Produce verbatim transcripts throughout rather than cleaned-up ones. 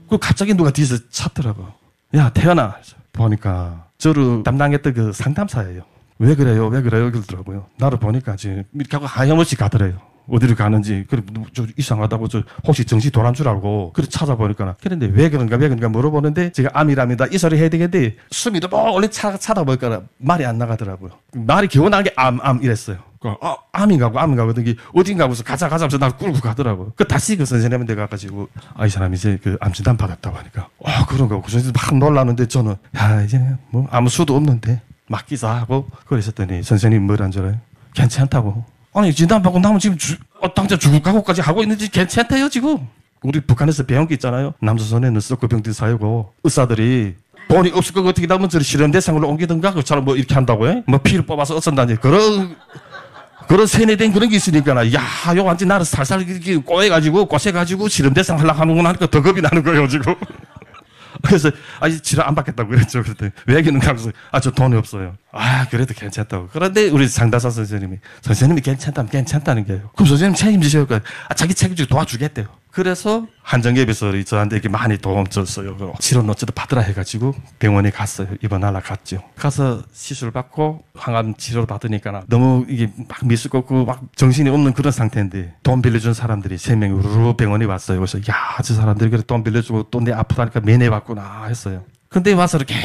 그 갑자기 누가 뒤에서 찾더라고. 야, 태연아. 보니까 저를 담당했던 그 상담사예요. 왜 그래요? 왜 그래요? 그러더라고요. 나를 보니까 지금 이렇게 하고 하염없이 가더래요. 어디를 가는지. 그래, 저 이상하다고, 저 혹시 정신 돌아온 줄 알고. 그래, 찾아보니까. 그런데 왜 그런가, 왜 그런가 물어보는데 제가 암이랍니다. 이 소리 해야 되겠는데 숨이 뭐 원래 차, 찾아보니까 말이 안 나가더라고요. 말이 겨우 나온 게 암, 암 이랬어요. 그, 아, 암인가 고, 암인가 고, 어딘가 하고서 가자, 가자 하면서 날 끌고 가더라고요. 그 다시 그 선생님한테 가가지고, 아, 이 사람이 이제 그 암 진단 받았다고 하니까, 아, 그런가. 그 선생님 막 놀라는데 저는, 야, 이제 뭐 아무 수도 없는데 맡기자 하고 그랬었더니 선생님이 뭐라는 줄 알아요? 괜찮다고. 아니, 진단받고 나면 지금 주, 어, 당장 죽을 각오까지 하고 있는지 괜찮대요, 지금. 우리 북한에서 배운 게 있잖아요. 남조선에는 썩고 병든 사회고, 의사들이 돈이 없을 거 어떻게 하면 저 실험 대상으로 옮기든가, 그처럼 뭐 이렇게 한다고 해? 뭐 피를 뽑아서 어쩐다니. 그런, 그런 세뇌된 그런 게 있으니까, 야, 요 완전 나를 살살 이렇게 꼬여가지고, 꼬셔가지고 실험 대상 하려고 하는구나 하니까 더 겁이 나는 거예요, 지금. 그래서, 아, 이 치료 안 받겠다고 그랬죠. 그랬더니, 왜 그런가 하면서, 아, 저 돈이 없어요. 아, 그래도 괜찮다고. 그런데 우리 상담사 선생님이, 선생님이 괜찮다면 괜찮다는 게요. 그럼 선생님 책임지셔야 할 거예요. 아, 자기 책임지고 도와주겠대요. 그래서 한정예비설이 저한테 이렇게 많이 도움 줬어요. 치료 노트도 받으라 해가지고 병원에 갔어요. 입원하러 갔죠. 가서 시술 받고 항암 치료를 받으니까 너무 이게 막 미숙없고 막 정신이 없는 그런 상태인데 돈 빌려준 사람들이 세 명이 우르르 병원에 왔어요. 그래서 야, 저 사람들이 그래 돈 빌려주고 또 내 아프다니까 매내왔구나 했어요. 근데 와서 이렇게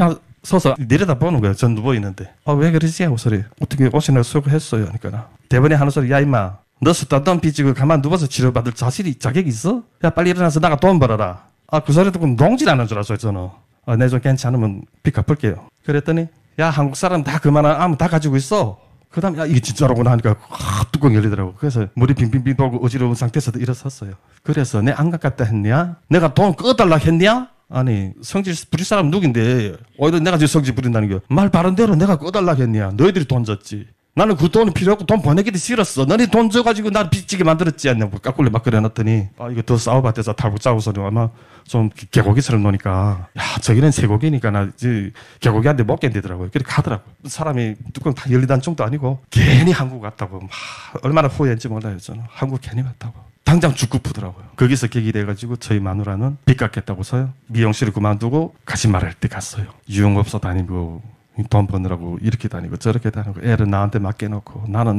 서서 내려다 보는 거예요. 전 누워있는데. 아, 왜 그러지? 하고 소리. 어떻게 오시나 수고했어요. 하니까. 대번에 하는 소리, 야, 임마. 너 쓰다던 빚지고 가만 누워서 치료받을 자질이, 자격이 있어? 야, 빨리 일어나서 나가 돈 벌어라. 아, 그 소리 듣고 농질 않은 줄 알았어요, 저는. 아, 내 좀 괜찮으면 빚 갚을게요. 그랬더니, 야, 한국 사람 다 그만한 암 다 가지고 있어. 그 다음에, 야, 이게 진짜라구나 하니까, 아, 뚜껑 열리더라고. 그래서 물이 빙빙빙 돌고 어지러운 상태에서도 일어섰어요. 그래서 내 안 갚겠다 했냐? 내가 돈 꺼달라 했냐? 아니, 성질 부릴 사람 누군데, 오히려 내가 지금 성질 부린다는 게, 말 바른 대로 내가 꺼달라 했냐? 너희들이 돈 줬지. 나는 그 돈이 필요 없고 돈 보내기도 싫었어. 너네 돈 줘가지고 나를 빚지게 만들었지 않냐. 뭐 까꿀리 막 그래놨더니, 아, 이거 더 싸워봤대서 탈북 짜고서 아마 좀 개고기처럼 노니까, 야, 저기는 쇠고기니까 나 이제 개고기한테 못 견디더라고요. 그렇게 가더라고요. 사람이 뚜껑 다 열리단 정도 아니고, 괜히 한국 갔다고. 막 얼마나 후회했는지 몰라요. 저는 한국 괜히 갔다고. 당장 죽고 푸더라고요. 거기서 계기 돼가지고 저희 마누라는 빚 갚겠다고서요. 미용실을 그만두고 가지말할 때 갔어요. 유흥업소 다니고 돈 버느라고 이렇게 다니고 저렇게 다니고 애를 나한테 맡겨놓고 나는